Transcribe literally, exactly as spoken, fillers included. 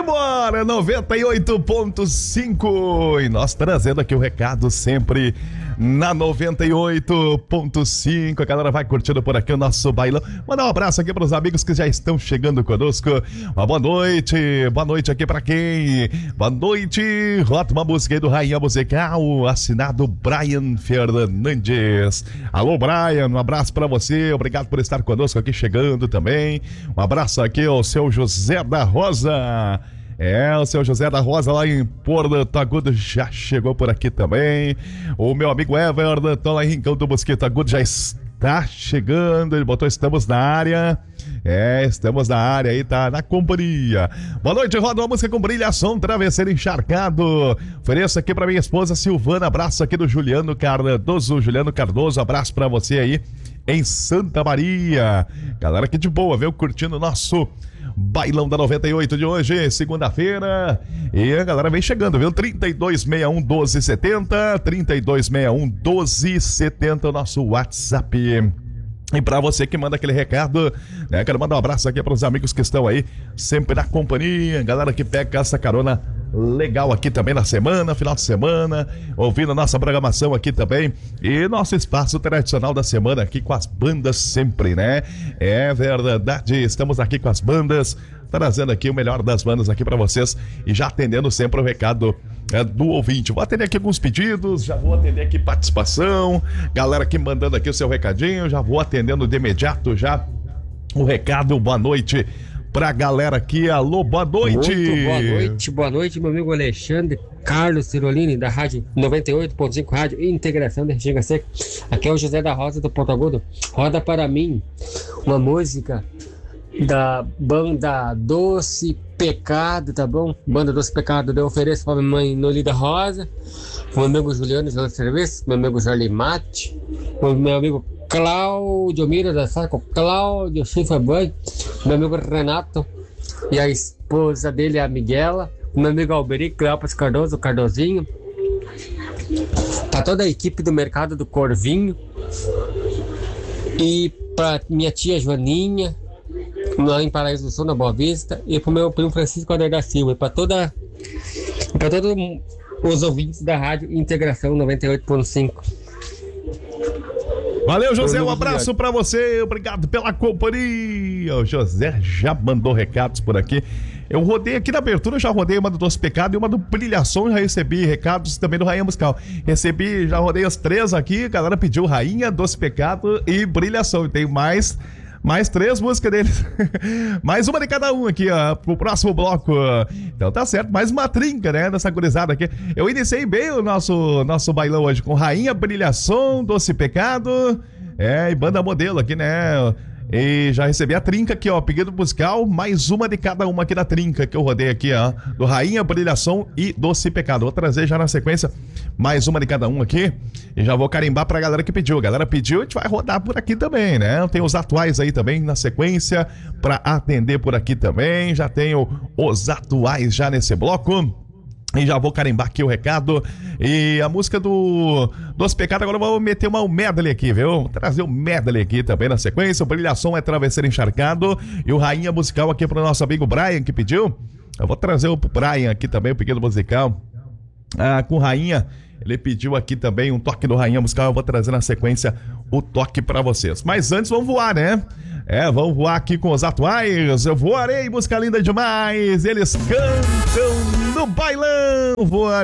Simbora, noventa e oito ponto cinco. E nós trazendo aqui o recado sempre na noventa e oito ponto cinco. A galera vai curtindo por aqui o nosso bailão. Mandar um abraço aqui para os amigos que já estão chegando conosco. Uma boa noite, boa noite aqui para quem? Boa noite, rota uma música aí do Rainha Musical, assinado Brian Fernandes. Alô, Brian, um abraço para você, obrigado por estar conosco aqui chegando também. Um abraço aqui ao seu José da Rosa. É, o seu José da Rosa lá em Porto Agudo já chegou por aqui também. O meu amigo Everton lá em Rincão do Mosquito Agudo já está chegando. Ele botou estamos na área. É, estamos na área aí, tá na companhia. Boa noite, roda uma música com brilhação, travesseiro encharcado. Ofereço aqui pra minha esposa Silvana, abraço aqui do Juliano Cardoso. Juliano Cardoso, abraço pra você aí em Santa Maria. Galera aqui de boa, viu? Curtindo o nosso bailão da noventa e oito de hoje, segunda-feira. E a galera vem chegando, viu? trinta e dois sessenta e um, doze setenta. trinta e dois sessenta e um, doze setenta, o nosso WhatsApp. E pra você que manda aquele recado, né? Quero mandar um abraço aqui para os amigos que estão aí sempre na companhia, galera que pega essa carona legal aqui também na semana, final de semana, ouvindo a nossa programação aqui também, e nosso espaço tradicional da semana aqui com as bandas sempre, né? É verdade, estamos aqui com as bandas, trazendo aqui o melhor das bandas aqui pra vocês e já atendendo sempre o recado é, do ouvinte. Vou atender aqui alguns pedidos, já vou atender aqui participação, galera aqui mandando aqui o seu recadinho, já vou atendendo de imediato já o recado, boa noite pra galera aqui, alô, boa noite. Muito boa noite, boa noite, meu amigo Alexandre Carlos Cirolini, da rádio noventa e oito ponto cinco, Rádio Integração da Restinga Seca. Aqui é o José da Rosa do Porto Agudo. Roda para mim uma música da banda Doce Pecado, tá bom? Banda Doce Pecado, eu ofereço pra minha mãe Nolida Rosa, meu amigo Juliano de Serviço, meu amigo Jorge Mate, meu amigo Cláudio Mira da Saco, Cláudio Chifabank, meu amigo Renato e a esposa dele, a Miguela, meu amigo Alberico Cleopas Cardoso, o Cardozinho, tá toda a equipe do Mercado do Corvinho, e pra minha tia Joaninha lá em Paraíso do Sul, na Boa Vista, e pro meu primo Francisco André da Silva, e pra toda para todos os ouvintes da Rádio Integração noventa e oito ponto cinco. Valeu, José, um abraço pra você, obrigado pela companhia. O José já mandou recados por aqui. Eu rodei aqui na abertura, já rodei uma do Doce Pecado e uma do Brilhação, já recebi recados também do Rainha Musical. Recebi, já rodei as três aqui, a galera pediu Rainha, Doce Pecado e Brilhação. E tem mais... Mais três músicas deles. Mais uma de cada um aqui, ó, pro próximo bloco. Então tá certo, mais uma trinca, né, dessa gurizada aqui. Eu iniciei bem o nosso, nosso bailão hoje com Rainha, Brilhação, Doce Pecado, é, e banda modelo aqui, né? E já recebi a trinca aqui, ó, pedido musical, mais uma de cada uma aqui da trinca que eu rodei aqui, ó, do Rainha, Brilhação e Doce Pecado. Vou trazer já na sequência mais uma de cada um aqui e já vou carimbar pra galera que pediu. A galera pediu, a gente vai rodar por aqui também, né? Tem os atuais aí também na sequência pra atender por aqui também. Já tenho os atuais já nesse bloco. E já vou carimbar aqui o recado. E a música do Doce Pecado, agora eu vou meter uma medley aqui, viu? Vou trazer o um medley aqui também na sequência. O Brilhação é Travesseiro Encharcado. E o Rainha Musical aqui pro nosso amigo Brian, que pediu. Eu vou trazer o Brian aqui também, o pedido musical. Ah, com Rainha, ele pediu aqui também um toque do Rainha Musical. Eu vou trazer na sequência o toque pra vocês. Mas antes vamos voar, né? É, vamos voar aqui com os atuais. Eu voarei, música linda demais. Eles cantam no bailão. Voarei.